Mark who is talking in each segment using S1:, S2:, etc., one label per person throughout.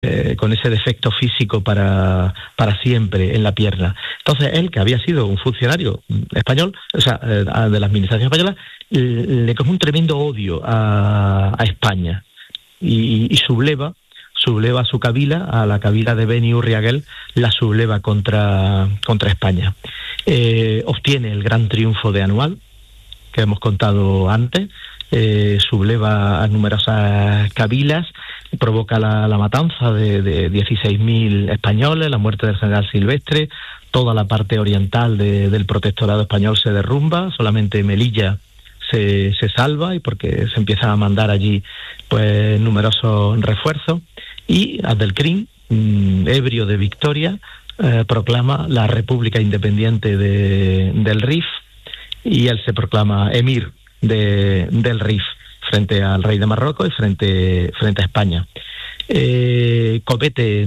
S1: con ese defecto físico para siempre en la pierna. Entonces él, que había sido un funcionario español, o sea, de la administración española, le cogió un tremendo odio a España y subleva a su kabila, a la kabila de Beni Urriagel, la subleva contra España. Obtiene el gran triunfo de Anual, que hemos contado antes, subleva a numerosas kabilas, provoca la matanza de 16.000 españoles, la muerte del general Silvestre, toda la parte oriental del protectorado español se derrumba, solamente Melilla se salva, y porque se empiezan a mandar allí pues numerosos refuerzos, y Abdelkrim, ebrio de victoria, proclama la República Independiente del Rif, y él se proclama emir del Rif frente al rey de Marruecos y frente a España. Comete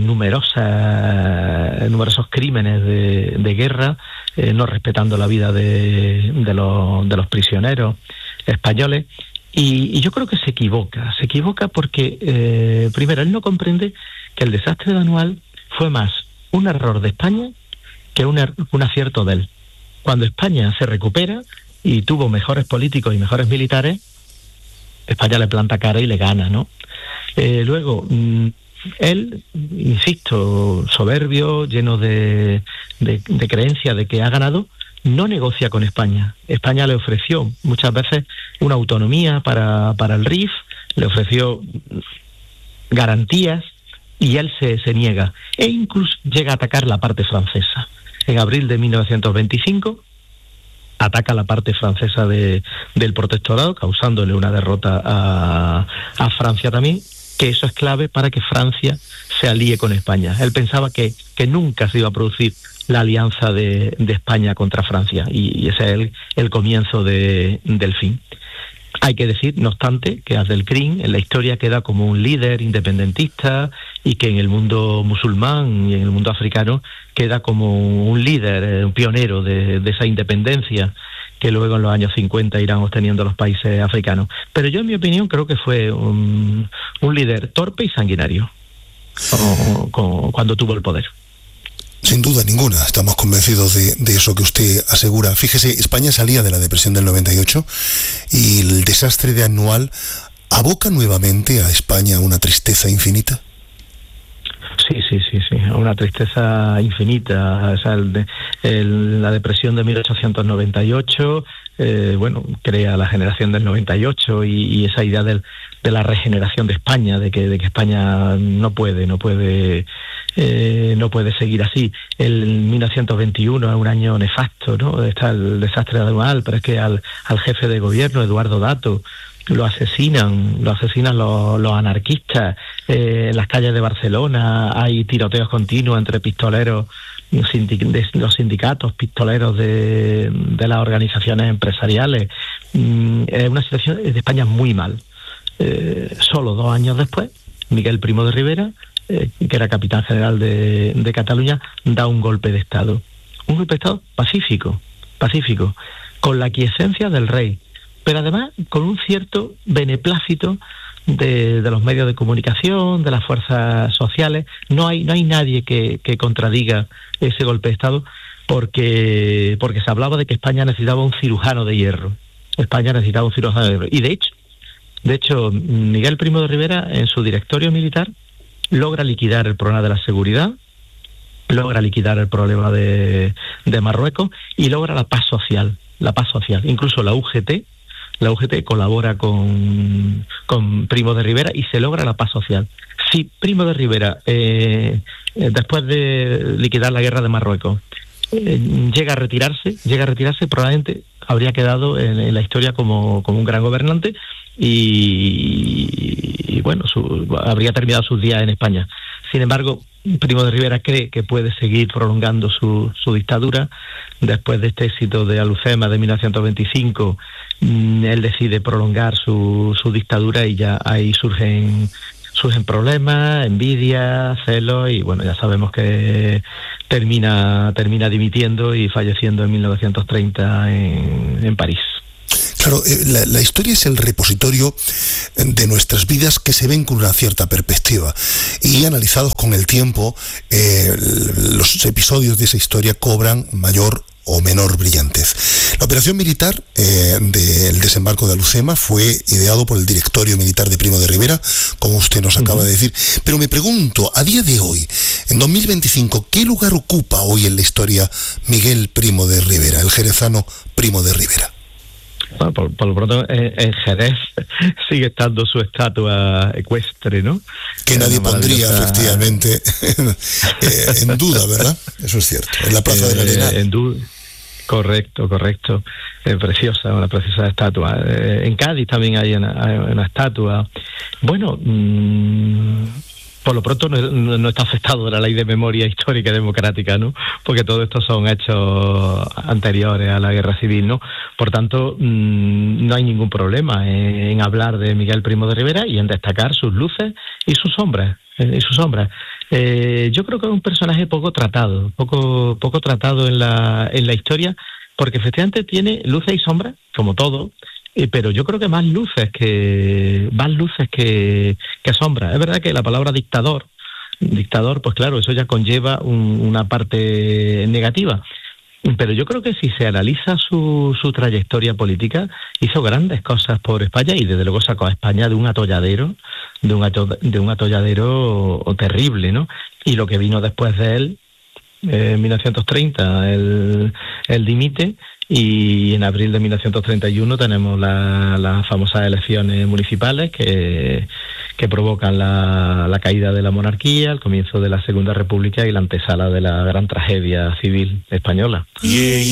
S1: numerosos crímenes de guerra, no respetando la vida de los prisioneros españoles, y yo creo que se equivoca porque primero él no comprende que el desastre de Anual fue más un error de España que un acierto de él. Cuando España se recupera y tuvo mejores políticos y mejores militares, España le planta cara y le gana, ¿no? Luego, él, insisto, soberbio, lleno de creencia de que ha ganado, no negocia con España. España le ofreció muchas veces una autonomía para el Rif, le ofreció garantías, y él se niega, e incluso llega a atacar la parte francesa. En abril de 1925 ataca la parte francesa del protectorado, causándole una derrota a Francia también, que eso es clave para que Francia se alíe con España. Él pensaba que nunca se iba a producir la alianza de España contra Francia, y ese es el comienzo del fin. Hay que decir, no obstante, que Abdelkrim en la historia queda como un líder independentista, y que en el mundo musulmán y en el mundo africano queda como un líder, un pionero de esa independencia que luego en los años 50 irán obteniendo los países africanos. Pero yo, en mi opinión, creo que fue un líder torpe y sanguinario cuando tuvo el poder.
S2: Sin duda ninguna, estamos convencidos de eso que usted asegura. Fíjese, España salía de la depresión del 98 y el desastre de Anual aboca nuevamente a España a una tristeza infinita.
S1: Sí, una tristeza infinita. O sea, la depresión de 1898, crea la generación del 98 y esa idea de la regeneración de España, de que España no puede seguir así. El 1921 es un año nefasto, ¿no? Está el desastre de Anual, pero es que al jefe de gobierno, Eduardo Dato, lo asesinan los anarquistas. En las calles de Barcelona hay tiroteos continuos entre pistoleros, los sindicatos pistoleros de las organizaciones empresariales. Es una situación de España muy mal. Solo 2 años después, Miguel Primo de Rivera, que era capitán general de Cataluña, da un golpe de Estado. Un golpe de Estado pacífico, con la aquiescencia del rey, pero además con un cierto beneplácito de los medios de comunicación, de las fuerzas sociales. No hay nadie que contradiga ese golpe de Estado, porque se hablaba de que España necesitaba un cirujano de hierro. Y de hecho, Miguel Primo de Rivera, en su directorio militar, logra liquidar el problema de la seguridad, logra liquidar el problema de Marruecos, y logra la paz social. Incluso la UGT colabora con Primo de Rivera y se logra la paz social. Si Primo de Rivera, después de liquidar la guerra de Marruecos, llega a retirarse, probablemente habría quedado en la historia como un gran gobernante, y habría terminado sus días en España. Sin embargo, Primo de Rivera cree que puede seguir prolongando su dictadura. Después de este éxito de Alucema de 1925, él decide prolongar su dictadura, y ya ahí surgen problemas, envidia, celos, y ya sabemos que termina dimitiendo y falleciendo en 1930 en París.
S2: Claro, la historia es el repositorio de nuestras vidas que se ven con una cierta perspectiva y analizados con el tiempo, los episodios de esa historia cobran mayor o menor brillantez. La operación militar del desembarco de Alucema fue ideado por el Directorio Militar de Primo de Rivera, como usted nos acaba de decir. Pero me pregunto, a día de hoy, en 2025, ¿qué lugar ocupa hoy en la historia Miguel Primo de Rivera, el jerezano Primo de Rivera?
S1: Bueno, por lo pronto en Jerez sigue estando su estatua ecuestre, ¿no?
S2: Que nadie pondría, efectivamente, en duda, ¿verdad? Eso es cierto. En la Plaza del Arenal.
S1: En duda. Correcto. Una preciosa estatua. En Cádiz también hay una estatua. Bueno, por lo pronto no está afectado la ley de memoria histórica y democrática, ¿no? Porque todo esto son hechos anteriores a la Guerra Civil, ¿no? Por tanto, no hay ningún problema en hablar de Miguel Primo de Rivera y en destacar sus luces y sus sombras. Yo creo que es un personaje poco tratado en la historia, porque efectivamente tiene luces y sombras, como todo, pero yo creo que más luces que sombras. Es verdad que la palabra dictador, pues claro, eso ya conlleva una parte negativa. Pero yo creo que si se analiza su trayectoria política, hizo grandes cosas por España y desde luego sacó a España de un atolladero terrible, ¿no? Y lo que vino después de él, en 1930, él dimite, y en abril de 1931 tenemos las famosas elecciones municipales que provocan la caída de la monarquía, el comienzo de la Segunda República y la antesala de la gran tragedia civil española.